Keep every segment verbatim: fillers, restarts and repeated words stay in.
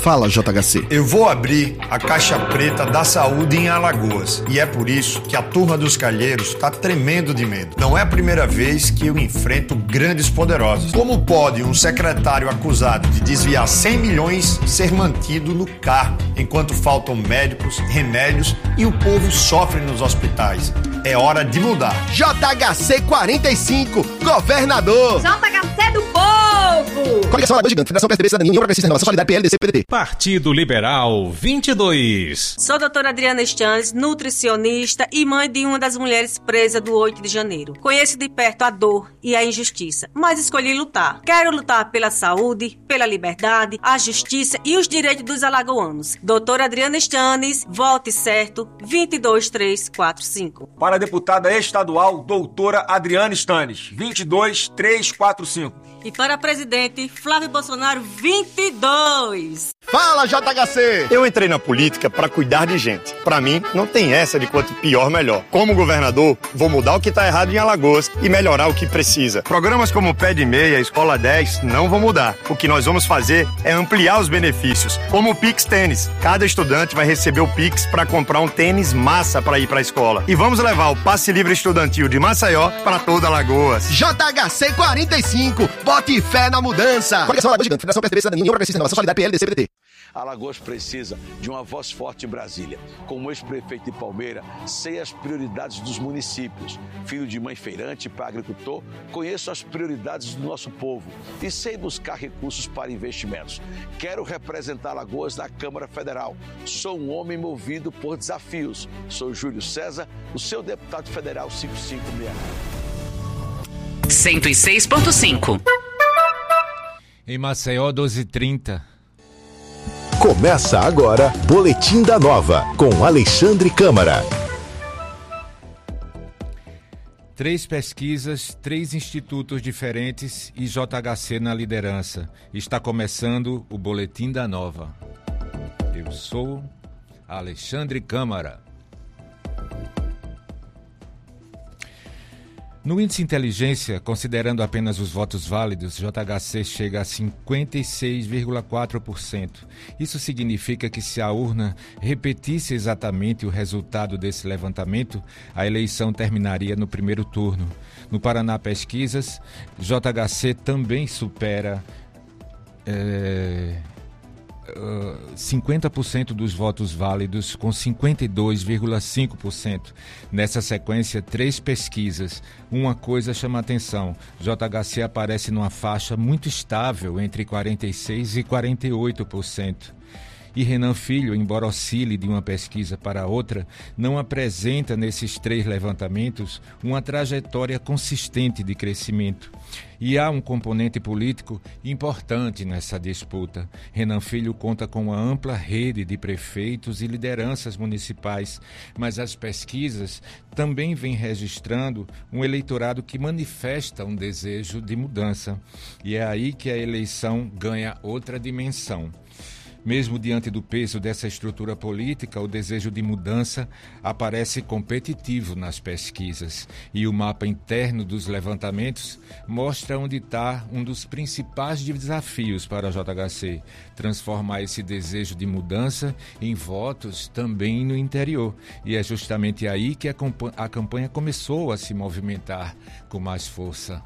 Fala, J H C. Eu vou abrir a Caixa Preta da Saúde em Alagoas e é por isso que a turma dos calheiros está tremendo de medo. Não é a primeira vez que eu enfrento grandes poderosos. Como pode um secretário acusado de desviar cem milhões ser mantido no cargo, enquanto faltam médicos, remédios e o povo sofre nos hospitais? É hora de mudar. J H C quarenta e cinco, governador. J H C do povo. Coligação Alagoas Gigante, Federação P S D B, Cidadania, União Progressista, Renovação, Solidariedade, P L D C, P D T. Partido Liberal vinte e dois. Sou doutora Adriana Stanles, nutricionista e mãe de uma das mulheres presas do oito de janeiro. Conheço de perto a dor e a injustiça, mas escolhi lutar. Quero lutar pela saúde, pela liberdade, a justiça e os direitos dos alagoanos. Doutora Adriana Stanles, vote certo, vinte e dois três quatro cinco. Para a deputada estadual, doutora Adriana Stanles, vinte e dois três quatro cinco. E para presidente, Flávio Bolsonaro, vinte e dois. Fala, J H C. Eu entrei na política para cuidar de gente. Para mim, não tem essa de quanto pior, melhor. Como governador, vou mudar o que está errado em Alagoas e melhorar o que precisa. Programas como Pé de Meia, Escola dez não vão mudar. O que nós vamos fazer é ampliar os benefícios, como o Pix Tênis. Cada estudante vai receber o Pix para comprar um tênis massa para ir para a escola. E vamos levar o Passe Livre Estudantil de Maceió para toda Alagoas. J H C quarenta e cinco, bote fé na mudança. Coligação Alagoas Gigante, Federação P S D B, Cidadania, União Progressista, Renovação, Solidariedade, P L D C, P D T. Alagoas precisa de uma voz forte em Brasília. Como ex-prefeito de Palmeira, sei as prioridades dos municípios. Filho de mãe feirante e pai agricultor, conheço as prioridades do nosso povo e sei buscar recursos para investimentos. Quero representar Alagoas na Câmara Federal. Sou um homem movido por desafios. Sou Júlio César, o seu deputado federal cinco cinco seis. cento e seis ponto cinco. Em Maceió, doze e trinta. Começa agora, Boletim da Nova, com Alexandre Câmara. Três pesquisas, três institutos diferentes e J H C na liderança. Está começando o Boletim da Nova. Eu sou Alexandre Câmara. No índice inteligência, considerando apenas os votos válidos, J H C chega a cinquenta e seis vírgula quatro por cento. Isso significa que se a urna repetisse exatamente o resultado desse levantamento, a eleição terminaria no primeiro turno. No Paraná Pesquisas, J H C também supera é, cinquenta por cento dos votos válidos, com cinquenta e dois vírgula cinco por cento. Nessa sequência, três pesquisas. Uma coisa chama a atenção: J H C aparece numa faixa muito estável entre quarenta e seis por cento e quarenta e oito por cento. E Renan Filho, embora oscile de uma pesquisa para outra, não apresenta nesses três levantamentos uma trajetória consistente de crescimento. E há um componente político importante nessa disputa. Renan Filho conta com uma ampla rede de prefeitos e lideranças municipais, mas as pesquisas também vêm registrando um eleitorado que manifesta um desejo de mudança. E é aí que a eleição ganha outra dimensão. Mesmo diante do peso dessa estrutura política, o desejo de mudança aparece competitivo nas pesquisas. E o mapa interno dos levantamentos mostra onde está um dos principais desafios para a J H C: transformar esse desejo de mudança em votos também no interior. E é justamente aí que a campanha começou a se movimentar com mais força.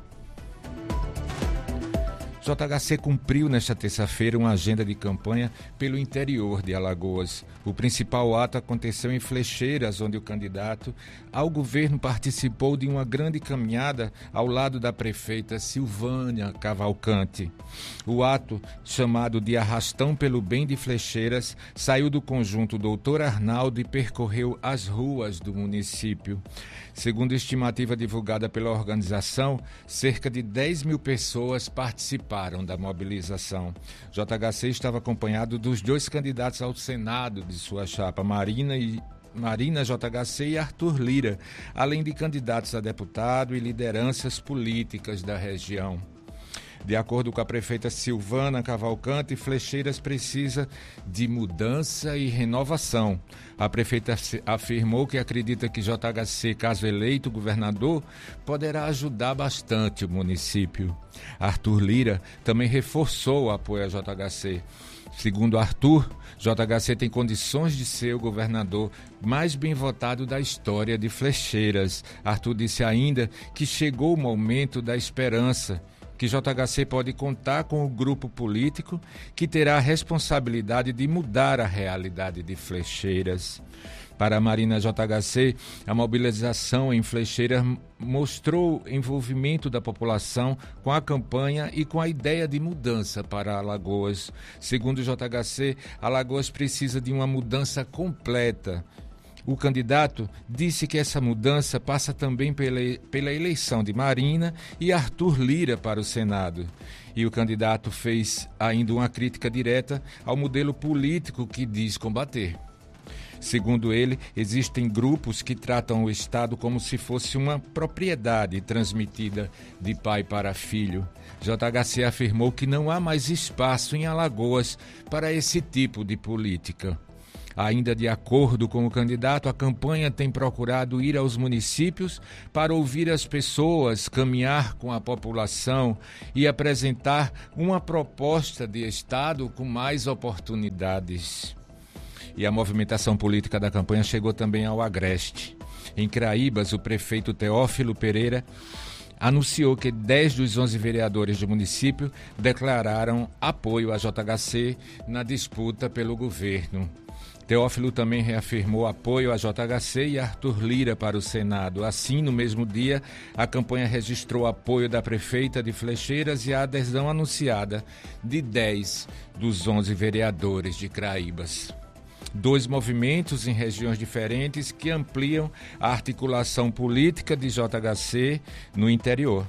J H C cumpriu nesta terça-feira uma agenda de campanha pelo interior de Alagoas. O principal ato aconteceu em Flecheiras, onde o candidato ao governo participou de uma grande caminhada ao lado da prefeita Silvânia Cavalcante. O ato, chamado de Arrastão pelo Bem de Flecheiras, saiu do conjunto Doutor Arnaldo e percorreu as ruas do município. Segundo a estimativa divulgada pela organização, cerca de dez mil pessoas participaram da mobilização. J H C estava acompanhado dos dois candidatos ao Senado de sua chapa, Marina e Marina J H C e Arthur Lira, além de candidatos a deputado e lideranças políticas da região. De acordo com a prefeita Silvana Cavalcante, Flecheiras precisa de mudança e renovação. A prefeita afirmou que acredita que J H C, caso eleito governador, poderá ajudar bastante o município. Arthur Lira também reforçou o apoio a J H C. Segundo Arthur, J H C tem condições de ser o governador mais bem votado da história de Flecheiras. Arthur disse ainda que chegou o momento da esperança, que J H C pode contar com o grupo político que terá a responsabilidade de mudar a realidade de Flecheiras. Para a Marina J H C, a mobilização em Flecheiras mostrou envolvimento da população com a campanha e com a ideia de mudança para Alagoas. Segundo o J H C, Alagoas precisa de uma mudança completa. O candidato disse que essa mudança passa também pela, pela eleição de Marina e Arthur Lira para o Senado. E o candidato fez ainda uma crítica direta ao modelo político que diz combater. Segundo ele, existem grupos que tratam o Estado como se fosse uma propriedade transmitida de pai para filho. J H C afirmou que não há mais espaço em Alagoas para esse tipo de política. Ainda de acordo com o candidato, a campanha tem procurado ir aos municípios para ouvir as pessoas, caminhar com a população e apresentar uma proposta de Estado com mais oportunidades. E a movimentação política da campanha chegou também ao Agreste. Em Craíbas, o prefeito Teófilo Pereira anunciou que dez dos onze vereadores do município declararam apoio a J H C na disputa pelo governo. Teófilo também reafirmou apoio a J H C e Arthur Lira para o Senado. Assim, no mesmo dia, a campanha registrou apoio da prefeita de Flecheiras e a adesão anunciada de dez dos onze vereadores de Craíbas. Dois movimentos em regiões diferentes que ampliam a articulação política de J H C no interior.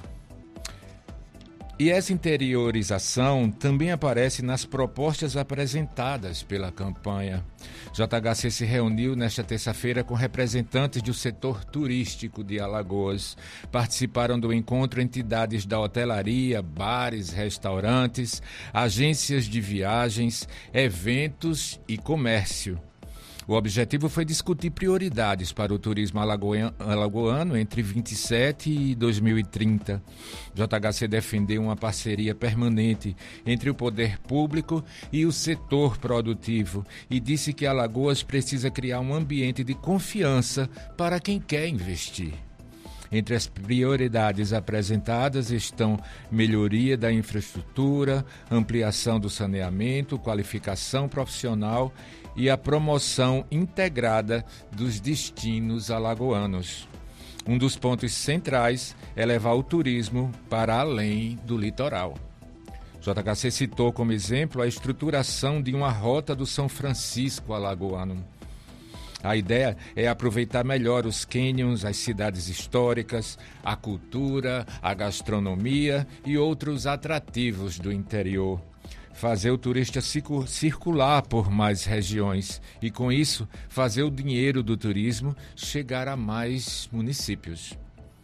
E essa interiorização também aparece nas propostas apresentadas pela campanha. J H C se reuniu nesta terça-feira com representantes do setor turístico de Alagoas. Participaram do encontro entidades da hotelaria, bares, restaurantes, agências de viagens, eventos e comércio. O objetivo foi discutir prioridades para o turismo alagoano entre vinte e sete e dois mil e trinta. J H C defendeu uma parceria permanente entre o poder público e o setor produtivo e disse que Alagoas precisa criar um ambiente de confiança para quem quer investir. Entre as prioridades apresentadas estão melhoria da infraestrutura, ampliação do saneamento, qualificação profissional e a promoção integrada dos destinos alagoanos. Um dos pontos centrais é levar o turismo para além do litoral. J H C citou como exemplo a estruturação de uma rota do São Francisco alagoano. A ideia é aproveitar melhor os cânions, as cidades históricas, a cultura, a gastronomia e outros atrativos do interior. Fazer o turista circular por mais regiões e, com isso, fazer o dinheiro do turismo chegar a mais municípios.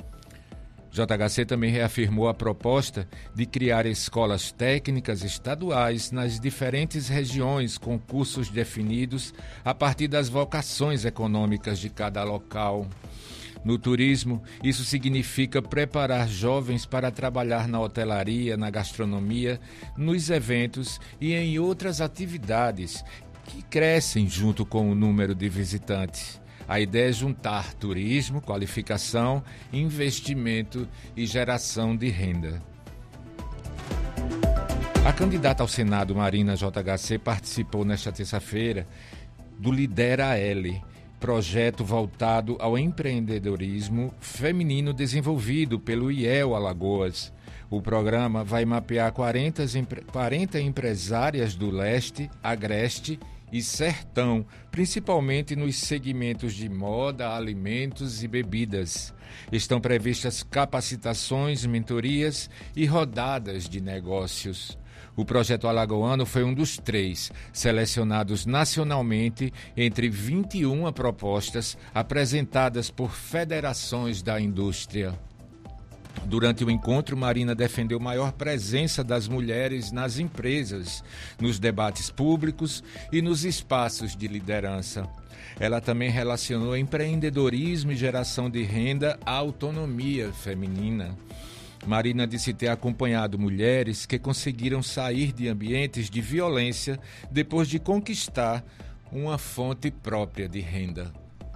J H C também reafirmou a proposta de criar escolas técnicas estaduais nas diferentes regiões com cursos definidos a partir das vocações econômicas de cada local. No turismo, isso significa preparar jovens para trabalhar na hotelaria, na gastronomia, nos eventos e em outras atividades que crescem junto com o número de visitantes. A ideia é juntar turismo, qualificação, investimento e geração de renda. A candidata ao Senado, Marina J H C, participou nesta terça-feira do Lidera L, projeto voltado ao empreendedorismo feminino desenvolvido pelo I E L Alagoas. O programa vai mapear quarenta, quarenta empresárias do Leste, Agreste e Sertão, principalmente nos segmentos de moda, alimentos e bebidas. Estão previstas capacitações, mentorias e rodadas de negócios. O projeto alagoano foi um dos três selecionados nacionalmente entre vinte e uma propostas apresentadas por federações da indústria. Durante o encontro, Marina defendeu maior presença das mulheres nas empresas, nos debates públicos e nos espaços de liderança. Ela também relacionou empreendedorismo e geração de renda à autonomia feminina. Marina disse ter acompanhado mulheres que conseguiram sair de ambientes de violência depois de conquistar uma fonte própria de renda.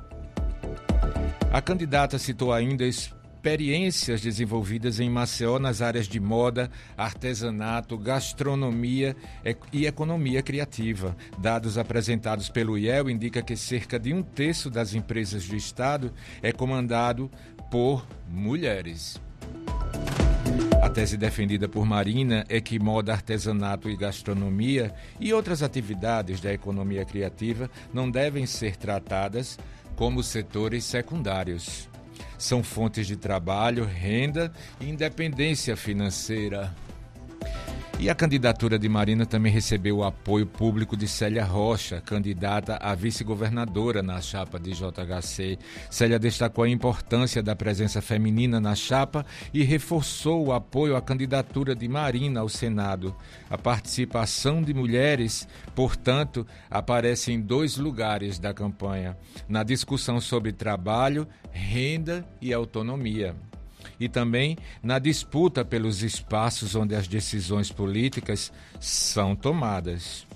A candidata citou ainda experiências desenvolvidas em Maceió nas áreas de moda, artesanato, gastronomia e economia criativa. Dados apresentados pelo I E L indicam que cerca de um terço das empresas do estado é comandado por mulheres. A tese defendida por Marina é que moda, artesanato e gastronomia e outras atividades da economia criativa não devem ser tratadas como setores secundários. São fontes de trabalho, renda e independência financeira. E a candidatura de Marina também recebeu o apoio público de Célia Rocha, candidata a vice-governadora na chapa de J H C. Célia destacou a importância da presença feminina na chapa e reforçou o apoio à candidatura de Marina ao Senado. A participação de mulheres, portanto, aparece em dois lugares da campanha: na discussão sobre trabalho, renda e autonomia. E também na disputa pelos espaços onde as decisões políticas são tomadas.